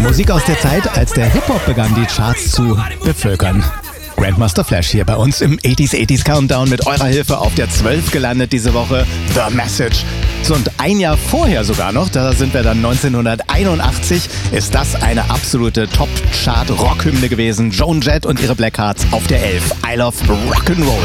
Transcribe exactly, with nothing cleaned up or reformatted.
Musik aus der Zeit, als der Hip-Hop begann, die Charts zu bevölkern. Grandmaster Flash hier bei uns im achtziger achtziger Countdown mit eurer Hilfe auf der zwölf gelandet diese Woche. The Message. So, und ein Jahr vorher sogar noch, da sind wir dann neunzehnhunderteinundachtzig, ist das eine absolute Top-Chart-Rockhymne gewesen. Joan Jett und ihre Blackhearts auf der elf. I Love Rock'n'Roll.